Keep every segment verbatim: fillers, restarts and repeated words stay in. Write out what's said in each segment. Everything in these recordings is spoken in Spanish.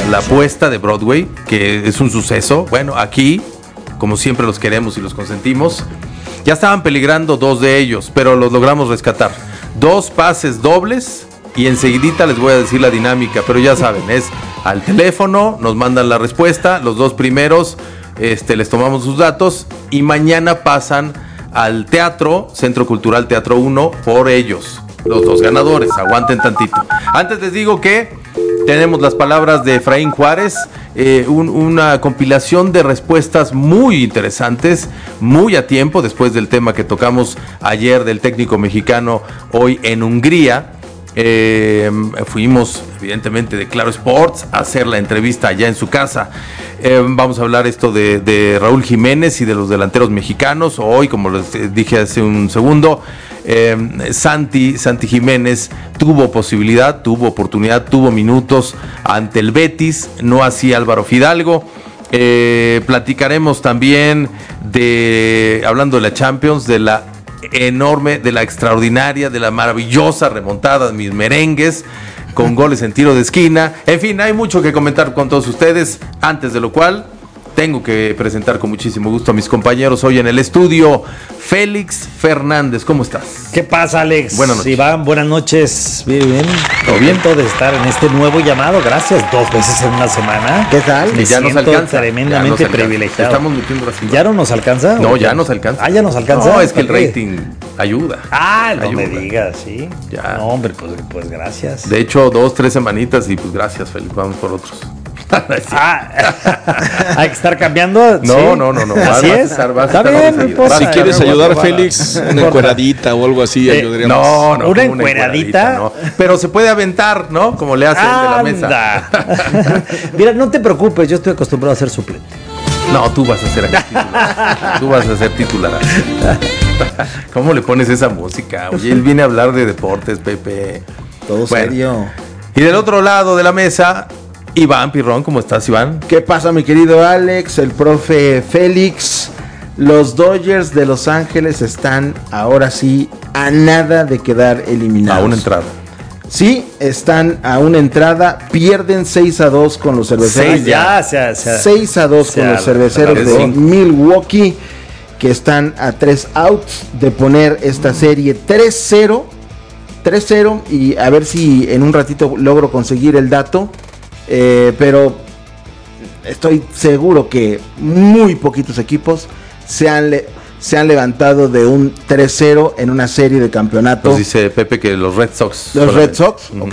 la apuesta de Broadway, que es un suceso. Bueno, aquí, como siempre los queremos y los consentimos, ya estaban peligrando dos de ellos, pero los logramos rescatar. Dos pases dobles y enseguidita les voy a decir la dinámica, pero ya saben, es al teléfono, nos mandan la respuesta, los dos primeros este, les tomamos sus datos y mañana pasan al teatro, Centro Cultural Teatro uno, por ellos, los dos ganadores. Aguanten tantito. Antes les digo que tenemos las palabras de Efraín Juárez, eh, un, una compilación de respuestas muy interesantes, muy a tiempo, después del tema que tocamos ayer del técnico mexicano hoy en Hungría. Eh, fuimos evidentemente de Claro Sports a hacer la entrevista allá en su casa. Eh, vamos a hablar esto de, de Raúl Jiménez y de los delanteros mexicanos. Hoy, como les dije hace un segundo, eh, Santi, Santi Jiménez tuvo posibilidad, tuvo oportunidad, tuvo minutos ante el Betis, no así Álvaro Fidalgo. Eh, platicaremos también de, hablando de la Champions, de la enorme, de la extraordinaria, de la maravillosa remontada de mis merengues con goles en tiro de esquina. En fin, hay mucho que comentar con todos ustedes, antes de lo cual tengo que presentar con muchísimo gusto a mis compañeros hoy en el estudio. Félix Fernández, ¿cómo estás? ¿Qué pasa, Alex? Buenas noches. Iván, buenas noches. Bien, bien. ¿Todo bien? Contento de estar en este nuevo llamado. Gracias, dos veces en una semana. ¿Qué tal? Me ya nos siento alcanza. tremendamente Ya nos alcanza. privilegiado. Estamos metiendo así. ¿Ya no nos alcanza? No, ya nos alcanza. Ah, ya nos alcanza. No, es que el ¿Por qué? rating ayuda. Ah, no ayuda. me digas, sí. Ya. No, hombre, pues, pues gracias. De hecho, dos, tres semanitas y pues gracias, Félix. Vamos por otros. Ah, hay que estar cambiando. No, ¿sí? no, no, no. Así Vas a es. estar- vas a Está estar bien, más no seguido. importa. Si quieres No, ayudar, no, Félix, no una importa. encueradita o algo así, Eh, ayudaríamos. No, no, ¿Una como encueradita? no. Pero se puede aventar, ¿no? Como le hacen de la mesa. Anda. Mira, no te preocupes, yo estoy acostumbrado a ser suplente. No, tú vas a ser aquí titular. Tú vas a ser titular. ¿Cómo le pones esa música? Oye, él viene a hablar de deportes, Pepe. Todo Bueno. serio. Y del otro lado de la mesa, Iván Pirrón. ¿Cómo estás, Iván? ¿Qué pasa, mi querido Alex? El profe Félix. Los Dodgers de Los Ángeles están ahora sí a nada de quedar eliminados. A una entrada. Sí, están a una entrada. Pierden seis a dos con los cerveceros. Seis ya, se, se, seis a dos se con los arre- cerveceros se de arre- Milwaukee, que están a tres outs de poner esta serie tres cero. tres cero y a ver si en un ratito logro conseguir el dato. Eh, pero estoy seguro que muy poquitos equipos se han, le- se han levantado de un tres cero en una serie de campeonato. Nos dice Pepe que los Red Sox. Los solamente. Red Sox, Ujú. ok.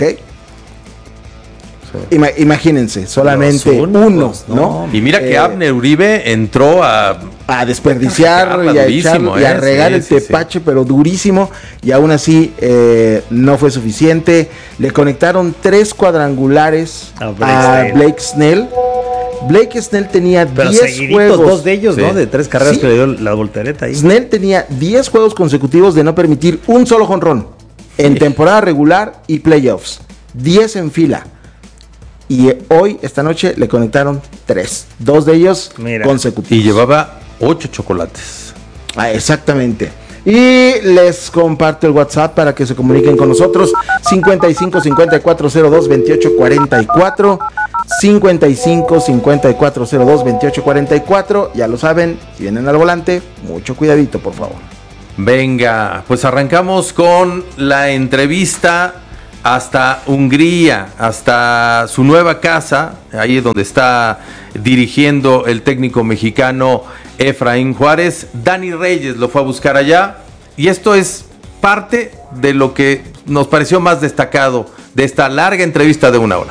Sí. Ima- imagínense, solamente Los únicos, uno, ¿no? ¿no? Y mira que Eh, Abner Uribe entró a... a desperdiciar Sacarla y a, durísimo, echar- y a ¿eh? regar Sí, el sí, tepache, pero durísimo, y aún así eh, no fue suficiente. Le conectaron tres cuadrangulares A a Blake Blake, Snell. Snell. Blake Snell tenía Pero diez seguiditos, juegos. dos de ellos, Sí. ¿no? De tres carreras Sí. que le dio la voltereta ahí. Snell tenía diez juegos consecutivos de no permitir un solo jonrón en temporada regular y playoffs. diez en fila. Y eh, hoy, esta noche, le conectaron tres. Dos de ellos Mira. consecutivos. Y llevaba ocho chocolates. Ah, exactamente. Y les comparto el WhatsApp para que se comuniquen con nosotros. cincuenta y cinco, cincuenta y cuatro cero dos, veintiocho cuarenta y cuatro. cincuenta y cinco, cincuenta y cuatro cero dos, veintiocho cuarenta y cuatro. Ya lo saben, si vienen al volante, mucho cuidadito, por favor. Venga, pues arrancamos con la entrevista hasta Hungría, hasta su nueva casa, ahí es donde está dirigiendo el técnico mexicano Efraín Juárez. Dani Reyes lo fue a buscar allá y esto es parte de lo que nos pareció más destacado de esta larga entrevista de una hora.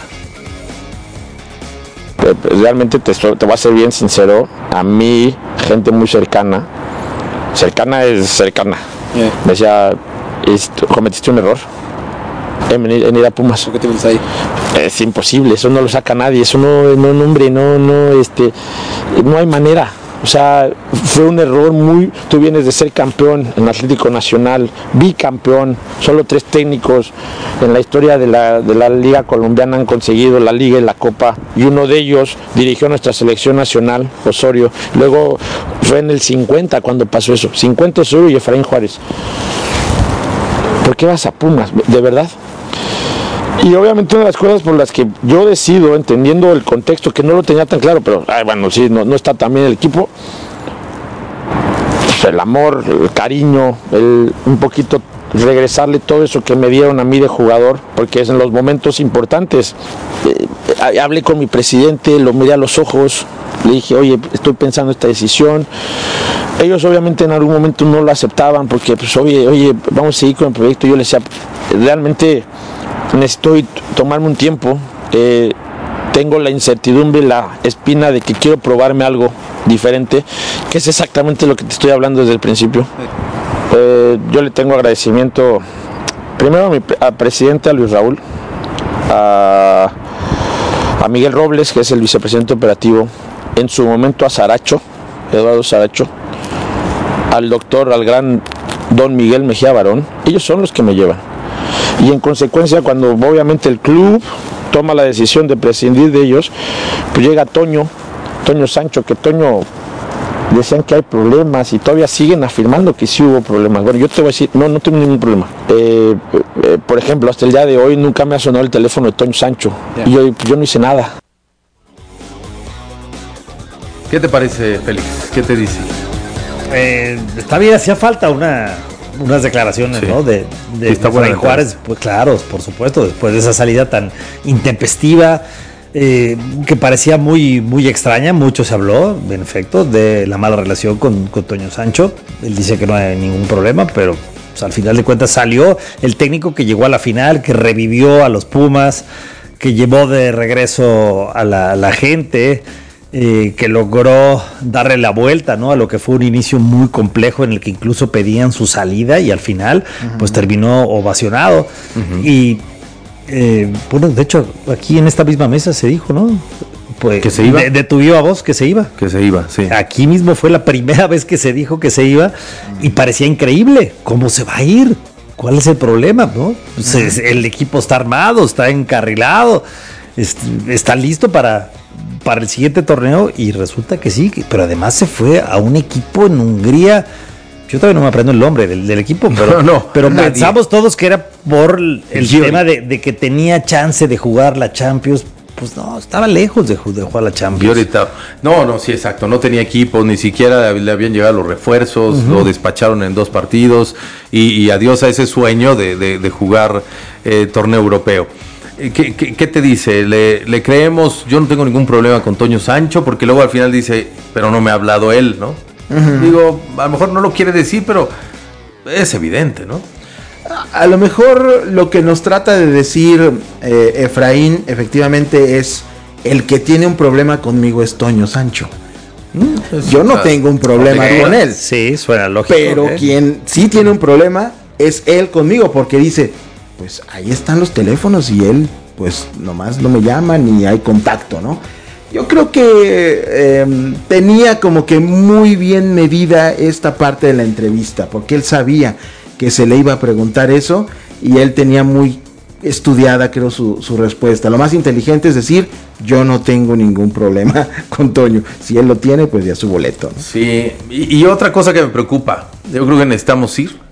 Realmente te, te voy a ser bien sincero, a mí, gente muy cercana, cercana es cercana, Yeah. me decía, "Esto- cometiste un error en venir, en ir a Pumas. ¿Por qué te metes ahí? Es imposible, eso no lo saca nadie, eso no, no, no, hombre, no, no, este, no hay manera. O sea, fue un error muy... Tú vienes de ser campeón en Atlético Nacional, bicampeón, solo tres técnicos en la historia de la, de la Liga Colombiana han conseguido la Liga y la Copa, y uno de ellos dirigió nuestra selección nacional, Osorio. Luego fue en el cincuenta cuando pasó eso, cincuenta Osorio y Efraín Juárez. ¿Por qué vas a Pumas? ¿De verdad? Y obviamente una de las cosas por las que yo decido, entendiendo el contexto, que no lo tenía tan claro, pero ay, bueno, sí, no, no está tan bien el equipo, pues el amor, el cariño, el, un poquito regresarle todo eso que me dieron a mí de jugador, porque es en los momentos importantes. Eh, hablé con mi presidente, lo miré a los ojos, le dije, oye, estoy pensando esta decisión. Ellos obviamente en algún momento no lo aceptaban, porque pues oye, oye, vamos a seguir con el proyecto. Yo les decía, realmente necesito tomarme un tiempo, eh, tengo la incertidumbre, la espina de que quiero probarme algo diferente, que es exactamente lo que te estoy hablando desde el principio. Eh, yo le tengo agradecimiento primero a mi a presidente, a Luis Raúl, a, a Miguel Robles, que es el vicepresidente operativo, en su momento a Saracho, Eduardo Saracho, al doctor, al gran don Miguel Mejía Barón. Ellos son los que me llevan. Y en consecuencia, cuando obviamente el club toma la decisión de prescindir de ellos, pues llega Toño, Toño Sancho, que Toño decían que hay problemas y todavía siguen afirmando que sí hubo problemas. Bueno, yo te voy a decir, no, no tengo ningún problema. Eh, eh, por ejemplo, hasta el día de hoy nunca me ha sonado el teléfono de Toño Sancho. Yeah. Y yo, yo no hice nada. ¿Qué te parece, Félix? ¿Qué te dice? Eh, está bien, hacía falta una... unas declaraciones, sí, ¿no? De, de, sí, de Fray Juárez, pues claro, por supuesto, después de esa salida tan intempestiva, eh, que parecía muy, muy extraña. Mucho se habló, en efecto, de la mala relación con, con Toño Sancho. Él dice que no hay ningún problema, pero pues, al final de cuentas salió el técnico que llegó a la final, que revivió a los Pumas, que llevó de regreso a la, a la gente. Eh, que logró darle la vuelta, ¿no?, a lo que fue un inicio muy complejo en el que incluso pedían su salida y al final uh-huh. pues terminó ovacionado. Uh-huh. Y eh, bueno, de hecho aquí en esta misma mesa se dijo, ¿no?, pues que se iba, de, de tu viva voz que se iba, que se iba, sí. Aquí mismo fue la primera vez que se dijo que se iba y parecía increíble. ¿Cómo se va a ir? ¿Cuál es el problema, no? Pues uh-huh. El equipo está armado, está encarrilado, está listo para para el siguiente torneo y resulta que sí, pero además se fue a un equipo en Hungría. Yo todavía no me aprendo el nombre del, del equipo, pero, no, no, pero pensamos todos que era por el, el tema de, de que tenía chance de jugar la Champions. Pues no, estaba lejos de, de jugar la Champions. Y ahorita, no, no, sí, exacto, no tenía equipo, ni siquiera le habían llegado los refuerzos, uh-huh. lo despacharon en dos partidos y, y adiós a ese sueño de, de, de jugar eh, torneo europeo. ¿Qué, qué, ¿Qué te dice? ¿Le, ¿Le creemos? Yo no tengo ningún problema con Toño Sancho, porque luego al final dice, pero no me ha hablado él, ¿no? Uh-huh. Digo, a lo mejor no lo quiere decir, pero es evidente, ¿no? A, a lo mejor lo que nos trata de decir eh, Efraín, efectivamente, es el que tiene un problema conmigo es Toño Sancho. ¿Mm? Yo no tengo un problema okay. con él. Sí, suena lógico. Pero ¿eh? Quien sí tiene un problema es él conmigo, porque dice... pues ahí están los teléfonos y él pues nomás no me llama ni hay contacto, ¿no? Yo creo que eh, tenía como que muy bien medida esta parte de la entrevista, porque él sabía que se le iba a preguntar eso y él tenía muy estudiada, creo, su, su respuesta. Lo más inteligente es decir, yo no tengo ningún problema con Toño. Si él lo tiene, pues ya su boleto, ¿no? Sí, y, y otra cosa que me preocupa, yo creo que necesitamos ir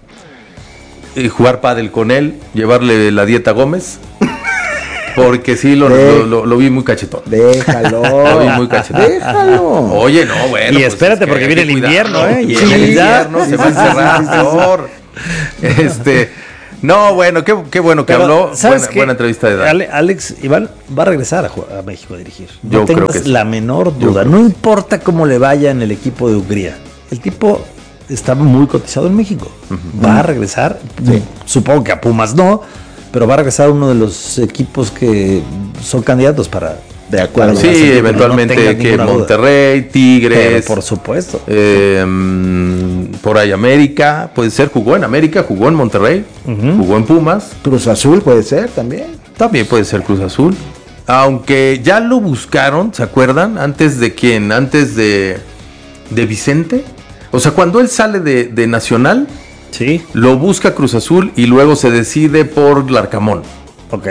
jugar pádel con él, llevarle la dieta Gómez, porque sí lo, De, lo, lo, lo vi muy cachetón. Déjalo. Lo vi muy cachetón. Déjalo. Oye, no, bueno. Y pues espérate, es porque viene el invierno, ¿eh? Y sí, el invierno se va a encerrar peor. Este, no, bueno, qué, qué bueno que Pero, habló. Buena, buena entrevista de Dani. Alex Iván va a regresar a, a México a dirigir. No Yo tengas creo que la sí. menor duda. No importa cómo le vaya en el equipo de Hungría. El tipo está muy cotizado en México. Uh-huh. Va a regresar, sí. Supongo que a Pumas no, pero va a regresar a uno de los equipos que son candidatos para... De acuerdo. Sí, así, eventualmente no que Monterrey, duda. Tigres. Pero por supuesto. Eh, por ahí América, puede ser, jugó en América, jugó en Monterrey, uh-huh. jugó en Pumas. Cruz Azul puede ser también. También puede ser Cruz Azul. Aunque ya lo buscaron, ¿se acuerdan? Antes de quién, antes de, de Vicente. O sea, cuando él sale de, de Nacional, sí, lo busca Cruz Azul y luego se decide por Larcamón. Ok.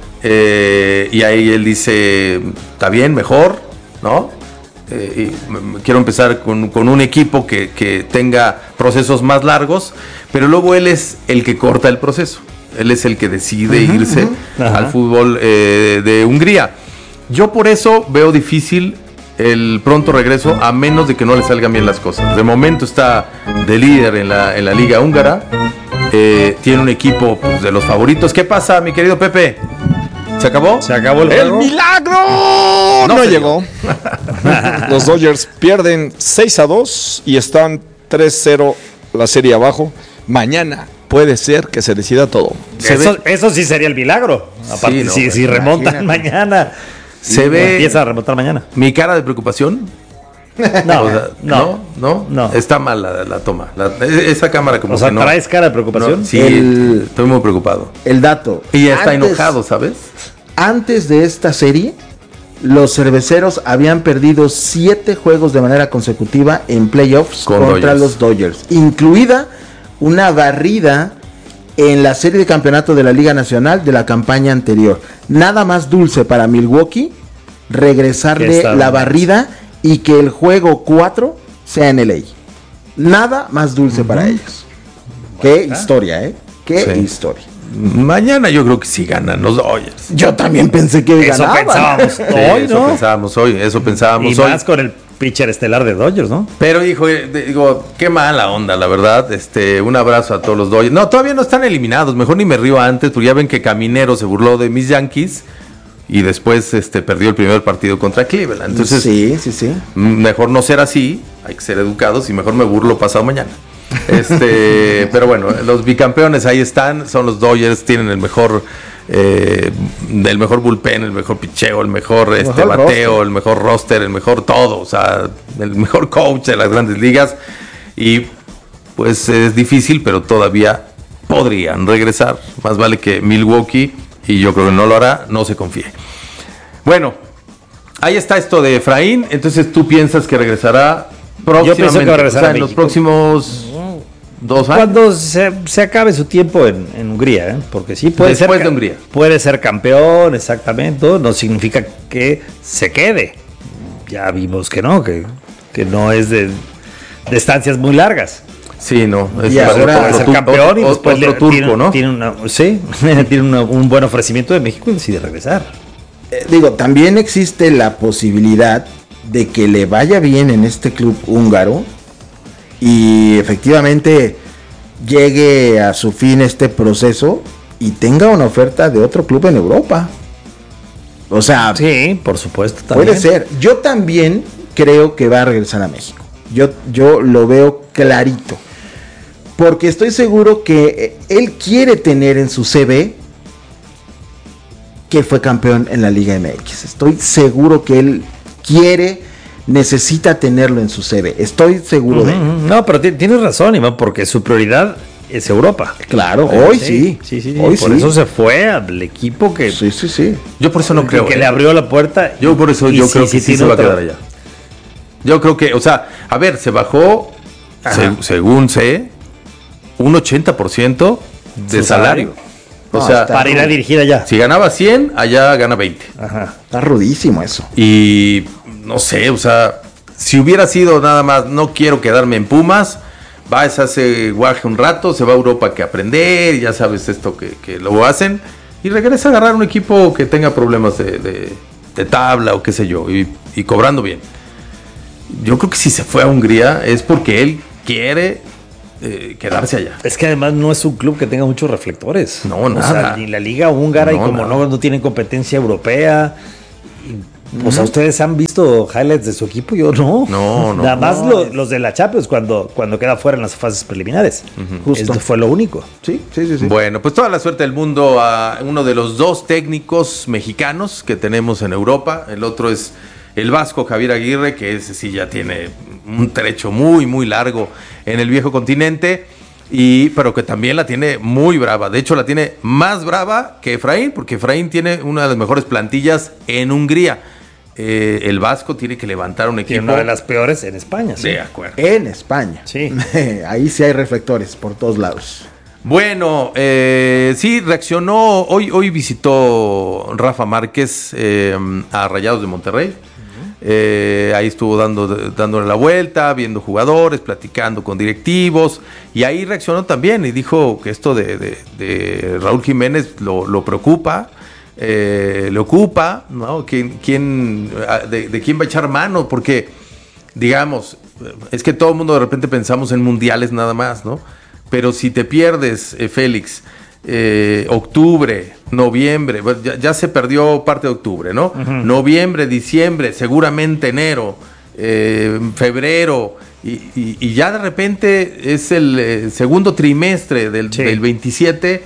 Eh, y ahí él dice, está bien, mejor, ¿no? Eh, y quiero empezar con, con un equipo que, que tenga procesos más largos, pero luego él es el que corta el proceso. Él es el que decide uh-huh, irse uh-huh. al Ajá. fútbol eh, de Hungría. Yo por eso veo difícil el pronto regreso, a menos de que no le salgan bien las cosas. De momento está de líder en la, en la liga húngara. Eh, tiene un equipo pues, de los favoritos. ¿Qué pasa, mi querido Pepe? ¿Se acabó? Se acabó el ¡El juego. milagro! No No, se llegó. Los Dodgers pierden seis a dos y están tres cero la serie abajo. Mañana puede ser que se decida todo. Se Eso, ve- eso sí sería el milagro. Aparte, Sí, no, si, pues, si remontan imagínate. mañana. Se y ve- Empieza a remontar mañana. Mi cara de preocupación. No, O sea, no, no, no, no. Está mal la, la toma. La- esa cámara como O sea, que no. ¿traes cara de preocupación? No, sí, El- estoy muy preocupado. El dato. Y ya está Antes- enojado, ¿sabes? Antes de esta serie, los cerveceros habían perdido siete juegos de manera consecutiva en playoffs Con contra Dodgers. los Dodgers, incluida una barrida en la serie de campeonato de la Liga Nacional de la campaña anterior. Nada más dulce para Milwaukee Que regresarle está- la barrida y que el juego cuatro sea en L A. Nada más dulce para ellos. Qué historia, ¿eh? Qué Sí. historia. Mañana yo creo que sí ganan los Dodgers. Yo también pensé que Eso ganaban. pensábamos Sí, hoy, eso ¿no? pensábamos hoy, eso Y pensábamos hoy. más con el pitcher estelar de Dodgers, ¿no? Pero hijo, eh, de- digo, qué mala onda, la verdad. Este, un abrazo a todos los Dodgers. No, todavía no están eliminados. Mejor ni me río antes, porque ya ven que Caminero se burló de mis Yankees y después este perdió el primer partido contra Cleveland. Entonces, sí, sí, sí. mejor no ser así, hay que ser educados y mejor me burlo pasado mañana. Este, pero bueno, los bicampeones ahí están, son los Dodgers, tienen el mejor eh, el mejor bullpen, el mejor picheo, el mejor este mejor bateo, roster. el mejor roster, el mejor todo, o sea, el mejor coach de las grandes ligas y pues es difícil, pero todavía podrían regresar. Más vale que Milwaukee, y yo creo que no lo hará, no se confíe. Bueno, ahí está esto de Efraín, entonces tú piensas que regresará próximamente, pienso que va a regresar o sea, a en los México. próximos dos años. Cuando se, se acabe su tiempo en, en Hungría, ¿eh? Porque sí puede ser. Después de ca- Hungría. Puede ser campeón, exactamente. No significa que se quede. Ya vimos que no, que, que no es de, de estancias muy largas. Sí, no, es Y ahora otro Puede ser tur- campeón y otro- después otro le- turco, tiene, ¿no? Tiene una, sí, tiene una- un buen ofrecimiento de México y decide regresar. Eh, digo, también existe la posibilidad de que le vaya bien en este club húngaro y efectivamente llegue a su fin este proceso y tenga una oferta de otro club en Europa. O sea, Sí, por supuesto. puede también. ser. Yo también creo que va a regresar a México. Yo, yo lo veo clarito. Porque estoy seguro que eh, él quiere tener en su C V que fue campeón en la Liga M X. Estoy seguro que él quiere, necesita tenerlo en su C V. Estoy seguro de ello. Ujú, No, pero ti- tienes razón, Iván, porque su prioridad es Europa. Claro, hoy sí. Sí, sí, sí. Hoy por sí. eso se fue al equipo que, Sí, sí, sí. Yo por eso no que- creo. que ¿eh? le abrió la puerta. Yo por eso Y yo sí, creo que sí sí, tiene se va a otra- quedar allá. Yo creo que, o sea, a ver, se bajó, Ajá. se- según sé, un ochenta por ciento de Su salario. salario. O No, sea, está- Para ir a dirigir allá. si ganaba cien, allá gana veinte. Ajá. Está rudísimo eso. Y no sé, o sea, si hubiera sido nada más, no quiero quedarme en Pumas, va, se hace guaje un rato, se va a Europa que aprender, y ya sabes esto que, que lo hacen, y regresa a agarrar un equipo que tenga problemas de, de- de tabla o qué sé yo, y, y cobrando bien. Yo creo que si se fue a Hungría es porque él quiere eh, quedarse allá. Es que además no es un club que tenga muchos reflectores. No, O sea, nada. ni la liga húngara y No, como nada. no, no tienen competencia europea. y, O sea, ¿ustedes han visto highlights de su equipo? Yo no. No, no. Nada más No, lo- es- los de la Champions cuando, cuando queda fuera en las fases preliminares. Justo. Esto fue lo único. Sí, sí, sí. sí. Bueno, pues toda la suerte del mundo a uno de los dos técnicos mexicanos que tenemos en Europa. El otro es el vasco Javier Aguirre, que ese sí ya tiene un trecho muy, muy largo en el viejo continente, y, pero que también la tiene muy brava. De hecho, la tiene más brava que Efraín, porque Efraín tiene una de las mejores plantillas en Hungría. Eh, el vasco tiene que levantar un Tiene equipo. una de las peores en España. sí. De acuerdo. En España. Sí. Ahí sí hay reflectores por todos lados. Bueno, eh, sí, reaccionó, hoy, hoy visitó Rafa Márquez eh, a Rayados de Monterrey. Eh, ahí estuvo dando, dándole la vuelta, viendo jugadores, platicando con directivos, y ahí reaccionó también y dijo que esto de, de, de Raúl Jiménez lo, lo preocupa, eh, le ocupa, ¿no? ¿Quién, quién, de, de quién va a echar mano? Porque, digamos, es que todo el mundo de repente pensamos en mundiales nada más, ¿no? Pero si te pierdes, eh, Félix, eh, octubre, noviembre, ya, ya se perdió parte de octubre, ¿no? Uh-huh. Noviembre, diciembre, seguramente enero, eh, febrero, y, y, y ya de repente es el eh, segundo trimestre del, sí. del veintisiete,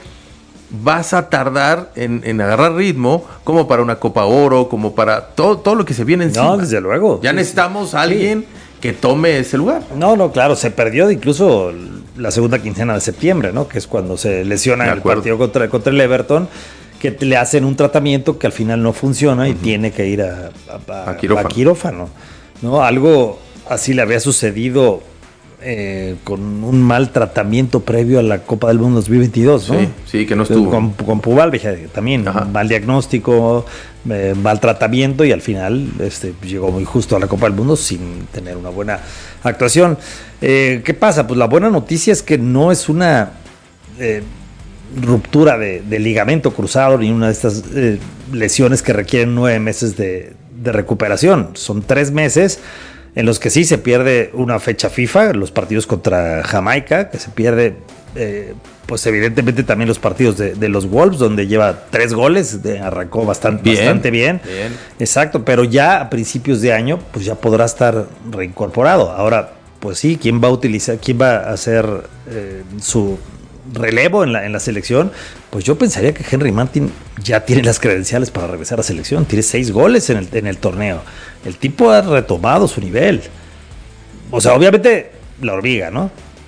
vas a tardar en, en agarrar ritmo, como para una Copa Oro, como para todo, todo lo que se viene encima. No, desde luego. Ya sí, necesitamos sí. a alguien sí. que tome ese lugar. No, no, claro, se perdió incluso la segunda quincena de septiembre, ¿no? Que es cuando se lesiona el partido contra, contra el Everton, que le hacen un tratamiento que al final no funciona y uh-huh. tiene que ir a, a, a, a, quirófano. a quirófano, ¿no? Algo así le había sucedido eh, con un mal tratamiento previo a la Copa del Mundo dos mil veintidós, ¿no? Sí, sí, que no estuvo. Con, con Pubalbe también, Ajá. mal diagnóstico, eh, mal tratamiento, y al final este, llegó muy justo a la Copa del Mundo sin tener una buena actuación. Eh, ¿Qué pasa? Pues la buena noticia es que no es una eh, ruptura de, de ligamento cruzado ni una de estas eh, lesiones que requieren nueve meses de, de recuperación. Son tres meses en los que sí se pierde una fecha FIFA, los partidos contra Jamaica, que se pierde, eh, pues evidentemente también los partidos de, de los Wolves, donde lleva tres goles, de, arrancó bastante bien, bastante bien. bien. Exacto, pero ya a principios de año, pues ya podrá estar reincorporado. Ahora, pues sí, ¿quién va a utilizar, quién va a hacer eh, su relevo en la, en la selección? Pues yo pensaría que Henry Martin ya tiene las credenciales para regresar a la selección. Tiene seis goles en el, en el torneo. El tipo ha retomado su nivel. O sea, obviamente la hormiga, ¿no?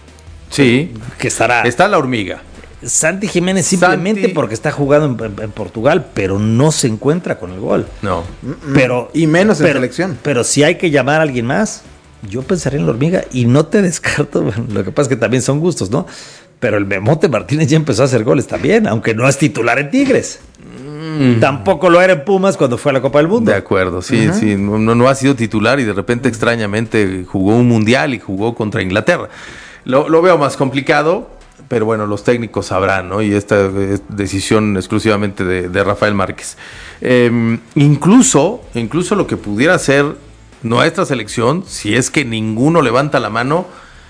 Sí. Que estará. Está la hormiga. Santi Jiménez simplemente Santi... porque está jugando en, en, en Portugal, pero no se encuentra con el gol. No. Pero, y menos en pero, selección. Pero si hay que llamar a alguien más, yo pensaría en la hormiga y no te descarto. Bueno, lo que pasa es que también son gustos, ¿no? Pero el Memote Martínez ya empezó a hacer goles también, aunque no es titular en Tigres. Mm. Tampoco lo era en Pumas cuando fue a la Copa del Mundo. De acuerdo, sí, uh-huh. sí. No, no ha sido titular y de repente extrañamente jugó un mundial y jugó contra Inglaterra. Lo, lo veo más complicado, pero bueno, los técnicos sabrán, ¿no? Y esta es decisión exclusivamente de, de Rafael Márquez. Eh, incluso, incluso lo que pudiera hacer nuestra selección, si es que ninguno levanta la mano,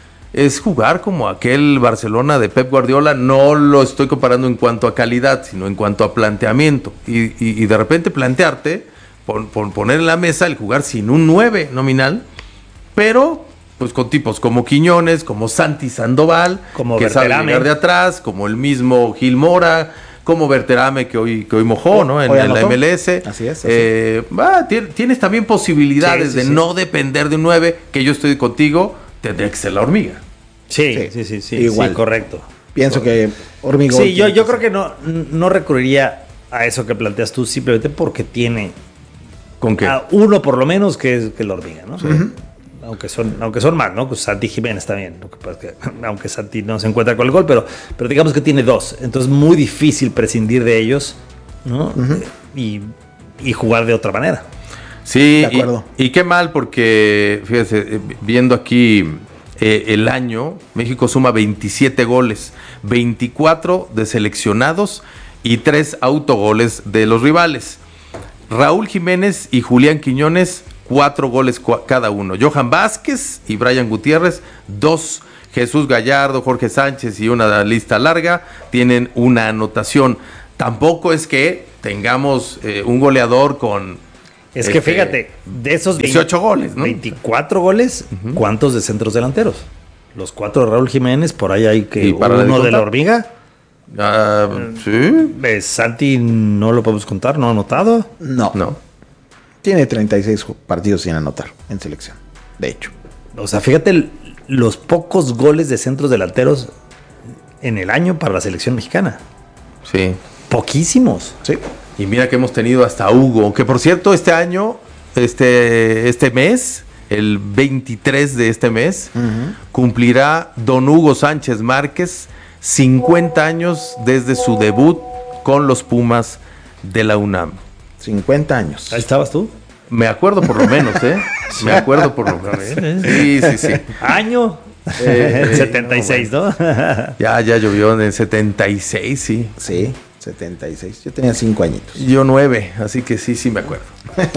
es jugar como aquel Barcelona de Pep Guardiola. No lo estoy comparando en cuanto a calidad, sino en cuanto a planteamiento. Y, y, y de repente plantearte, por, por poner en la mesa el jugar sin un nueve nominal, pero pues con tipos como Quiñones, como Santi Sandoval, como que Berterame. sabe llegar de atrás, como el mismo Gil Mora, como Berterame, que hoy, que hoy mojó, ¿no? En, en la M L S. Así es. Así. Eh, bah, tienes también posibilidades sí, sí, de sí. no depender de un nueve, que yo estoy contigo, tendría que ser la hormiga. Sí, sí, sí, sí, sí, igual. Sí, correcto. Pienso correcto. que hormiga. Sí, yo, yo creo que no, no recurriría a eso que planteas tú, simplemente porque tiene ¿con qué? A uno por lo menos que es que la hormiga, ¿no? Sí. Uh-huh. Aunque son, aunque son más, ¿no? Pues Santi Jiménez también, lo que pasa es que, aunque Santi no se encuentra con el gol, pero, pero digamos que tiene dos, entonces muy difícil prescindir de ellos, ¿no? Uh-huh. Y, y jugar de otra manera. Sí, de acuerdo. Y, y qué mal, porque fíjese, viendo aquí eh, el año, México suma veintisiete goles, veinticuatro de seleccionados y tres autogoles de los rivales. Raúl Jiménez y Julián Quiñones, cuatro goles cada uno. Johan Vázquez y Brian Gutiérrez, dos. Jesús Gallardo, Jorge Sánchez y una lista larga tienen una anotación. Tampoco es que tengamos eh, un goleador con... Es que este, fíjate, de esos dieciocho goles, ¿no? veinticuatro goles, uh-huh. ¿Cuántos de centros delanteros? Los cuatro de Raúl Jiménez, por ahí hay que uno de, de la hormiga. Uh, sí. Eh, Santi no lo podemos contar, ¿no ha anotado? No. No. Tiene treinta y seis partidos sin anotar en selección, de hecho. O sea, fíjate los pocos goles de centros delanteros en el año para la selección mexicana. Sí. Poquísimos. Sí. Y mira que hemos tenido hasta Hugo, que por cierto este año, este, este mes, el veintitrés de este mes, uh-huh. cumplirá don Hugo Sánchez Márquez cincuenta años desde su debut con los Pumas de la UNAM. cincuenta años. ¿Ahí estabas tú? Me acuerdo por lo menos, ¿eh? Me acuerdo por lo menos. Sí, sí, sí. Año. Eh, setenta y seis, ¿no? ¿no? Ya, ya llovió en el setenta y seis, sí. Sí, setenta y seis. Yo tenía cinco añitos. Yo nueve, así que sí, sí me acuerdo.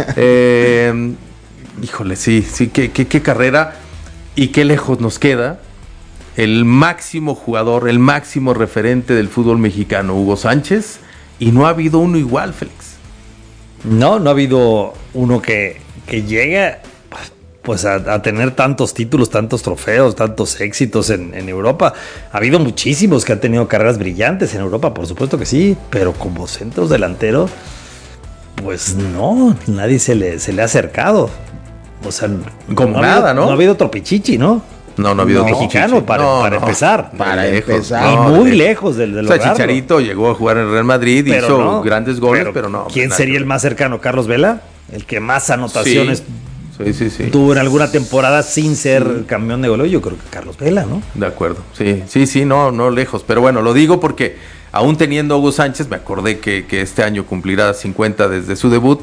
eh, híjole, sí, sí, qué, qué, qué carrera y qué lejos nos queda el máximo jugador, el máximo referente del fútbol mexicano, Hugo Sánchez, y no ha habido uno igual, Félix. No, no ha habido uno que, que llegue pues a, a tener tantos títulos, tantos trofeos, tantos éxitos en, en Europa. Ha habido muchísimos que han tenido carreras brillantes en Europa, por supuesto que sí, pero como centros delanteros, pues no, nadie se le, se le ha acercado. O sea, como no nada, ha habido, ¿no? No ha habido otro Pichichi, ¿no? No, no ha habido no, otro mexicano Pichichi. para, no, para no, empezar. Para lejos, empezar. Y no, muy de- lejos de, de O sea, lograrlo. Chicharito llegó a jugar en Real Madrid, Pero hizo no, grandes goles, pero, no. ¿Quién nada sería que el ver. más cercano? ¿Carlos Vela? El que más anotaciones Sí, sí, sí. tuvo en alguna temporada sin ser campeón de goleo. Yo creo que Carlos Vela, ¿no? De acuerdo, sí, sí, sí, no, no lejos. Pero bueno, lo digo porque aún teniendo a Hugo Sánchez, me acordé que, que este año cumplirá cincuenta desde su debut.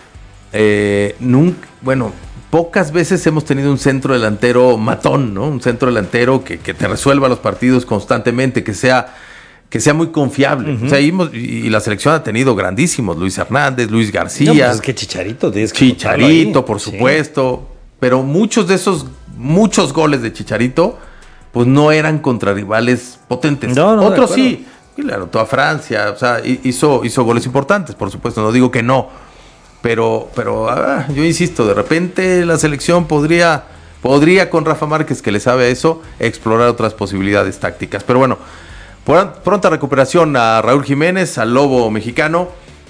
Eh, nunca, bueno, pocas veces hemos tenido un centro delantero matón, ¿no? Un centro delantero que, que te resuelva los partidos constantemente, que sea, que sea muy confiable. Uh-huh. O sea, y, y la selección ha tenido grandísimos, Luis Hernández, Luis García. No, pues es que Chicharito, tienes que Chicharito, ahí. por Sí. supuesto. Pero muchos de esos, muchos goles de Chicharito, pues no eran contra rivales potentes. No, no, Otros sí, y le anotó a Francia, o sea, hizo, hizo goles importantes, por supuesto, no digo que no. Pero, pero ah, yo insisto, de repente la selección podría, podría con Rafa Márquez, que le sabe a eso, explorar otras posibilidades tácticas. Pero bueno, por, pronta recuperación a Raúl Jiménez, al Lobo mexicano.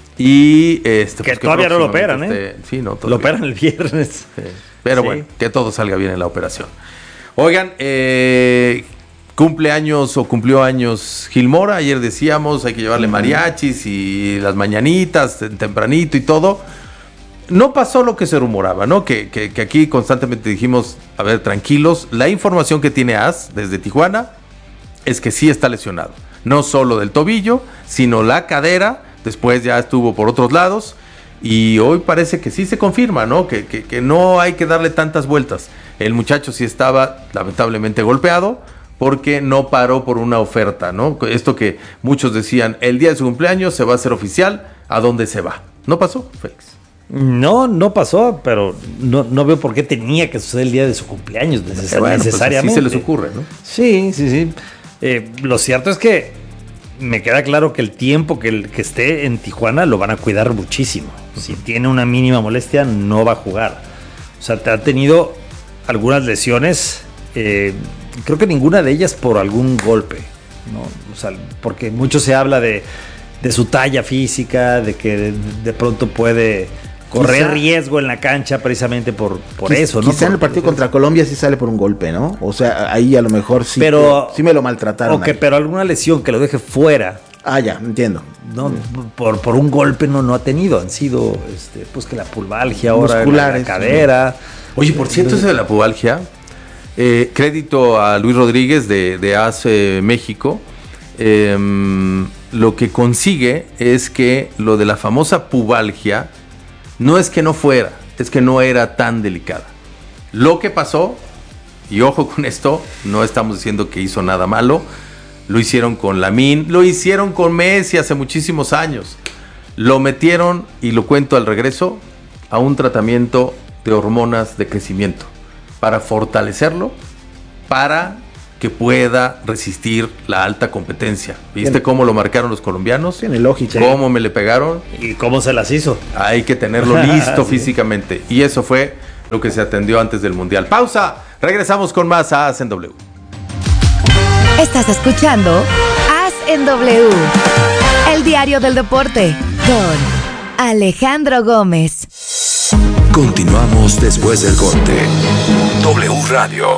Y este, que pues, todavía no lo operan, este, ¿eh? Sí, no, todavía. Lo operan el viernes. Sí. Pero Sí. bueno, que todo salga bien en la operación. Oigan, eh, cumple años o cumplió años Gil Mora. Ayer decíamos, hay que llevarle mariachis y las mañanitas tempranito y todo. No pasó lo que se rumoraba, ¿no? Que, que, que aquí constantemente dijimos, a ver, tranquilos. La información que tiene A S desde Tijuana es que sí está lesionado. No solo del tobillo, sino la cadera. Después ya estuvo por otros lados. Y hoy parece que sí se confirma, ¿no? Que, que, que no hay que darle tantas vueltas. El muchacho sí estaba lamentablemente golpeado porque no paró por una oferta, ¿no? Esto que muchos decían, el día de su cumpleaños se va a hacer oficial, ¿a dónde se va? ¿No pasó, Félix? No, no pasó, pero no, no veo por qué tenía que suceder el día de su cumpleaños neces- Eh, bueno, necesariamente. Pues sí se les ocurre, ¿no? Sí, sí, sí. Eh, lo cierto es que me queda claro que el tiempo que, el, que esté en Tijuana lo van a cuidar muchísimo. Si tiene una mínima molestia, no va a jugar. O sea, te ha tenido algunas lesiones, eh, creo que ninguna de ellas por algún golpe, ¿no? O sea, porque mucho se habla de, de su talla física, de que de, de pronto puede correr Quizá- riesgo en la cancha precisamente por, por Quiz- eso, ¿no? Quizá en el Por- partido contra Colombia sí sale por un golpe, ¿no? O sea, ahí a lo mejor sí, Pero- sí me lo maltrataron. Ok, ahí. pero alguna lesión que lo deje fuera. Ah, ya, entiendo. No, por, por un golpe no, no ha tenido, han sido este, pues que la pulvalgia ahora, la, la Musculares, cadera. Oye, por cierto, eso de la pubalgia, eh, crédito a Luis Rodríguez de, de A S E México, eh, lo que consigue es que lo de la famosa pubalgia no es que no fuera, es que no era tan delicada. Lo que pasó, y ojo con esto, no estamos diciendo que hizo nada malo, lo hicieron con Lamine, lo hicieron con Messi hace muchísimos años. Lo metieron, y lo cuento al regreso, a un tratamiento de hormonas de crecimiento para fortalecerlo, para que pueda resistir la alta competencia. ¿Viste Tiene- cómo lo marcaron los colombianos? Tiene lógica. ¿Cómo me le pegaron? ¿Y cómo se las hizo? Hay que tenerlo listo Sí. físicamente. Y eso fue lo que se atendió antes del Mundial. Pausa. Regresamos con más A S en W. Estás escuchando A S en W, el diario del deporte, con Alejandro Gómez. Continuamos después del corte. W Radio.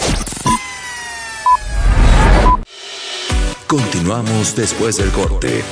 Continuamos después del corte.